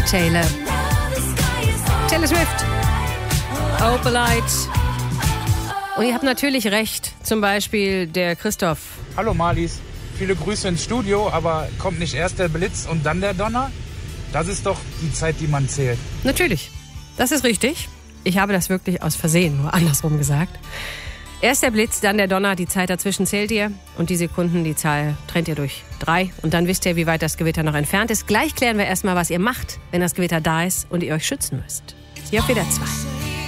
Taylor. Taylor Swift. Opalite. Und ihr habt natürlich recht, zum Beispiel der Christoph. Hallo Marlies, viele Grüße ins Studio, aber kommt nicht erst der Blitz und dann der Donner? Das ist doch die Zeit, die man zählt. Natürlich, das ist richtig. Ich habe das wirklich aus Versehen, nur andersrum gesagt. Erst der Blitz, dann der Donner, die Zeit dazwischen zählt ihr und die Sekunden, die Zahl trennt ihr durch 3 und dann wisst ihr, wie weit das Gewitter noch entfernt ist. Gleich klären wir erstmal, was ihr macht, wenn das Gewitter da ist und ihr euch schützen müsst. Hier auf WDR 2.